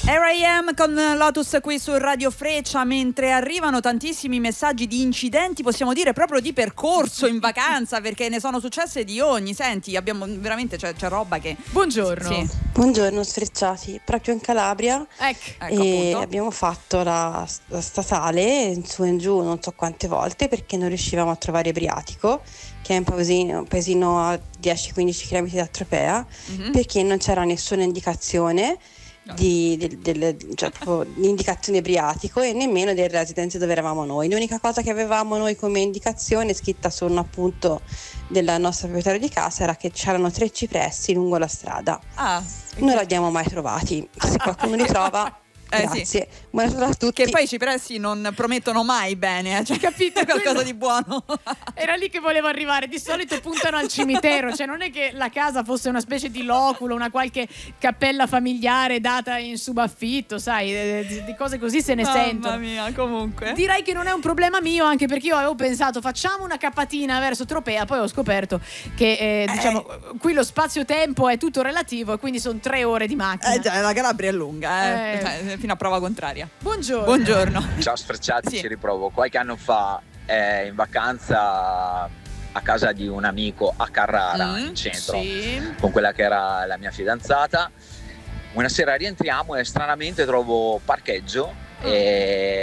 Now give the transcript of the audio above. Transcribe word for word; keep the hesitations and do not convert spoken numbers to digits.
R I M con Lotus qui su Radio Freccia. Mentre arrivano tantissimi messaggi di incidenti, possiamo dire proprio di percorso in vacanza, perché ne sono successe di ogni. Senti, abbiamo veramente c'è, c'è roba che... Buongiorno. Sì. Buongiorno Sfrecciati, proprio in Calabria. Ecco, ecco e appunto. abbiamo fatto la, la statale in su e in giù non so quante volte perché non riuscivamo a trovare Briatico, che è un paesino, un paesino a dieci quindici chilometri da Tropea, Mhm. perché non c'era nessuna indicazione di, del, del, cioè, proprio di indicazione Briatico e nemmeno del residence dove eravamo noi. L'unica cosa che avevamo noi come indicazione scritta su un appunto della nostra proprietaria di casa era che c'erano tre cipressi lungo la strada. Ah, Non li abbiamo mai trovati. Se qualcuno li trova, Eh, grazie. sì. Buonasera a tutti. che poi i cipressi non promettono mai bene, eh. Cioè, Capito, qualcosa quello- di buono. era lì che volevo arrivare. Di solito puntano al cimitero, cioè non è che la casa fosse una specie di loculo, una qualche cappella familiare data in subaffitto, sai, eh, di, di cose così se ne Mamma sentono. mia, comunque. Direi che non è un problema mio, anche perché io avevo pensato facciamo una capatina verso Tropea, poi ho scoperto che eh, diciamo qui lo spazio-tempo è tutto relativo e quindi sono tre ore di macchina. Eh già, la Calabria è lunga, eh. Eh. Cioè, fino a prova contraria. Buongiorno. Buongiorno. Ciao Sfrecciati, Sì. ci riprovo. Qualche anno fa eh, in vacanza a casa di un amico a Carrara, Mm, in centro, sì. con quella che era la mia fidanzata. Una sera rientriamo e stranamente trovo parcheggio e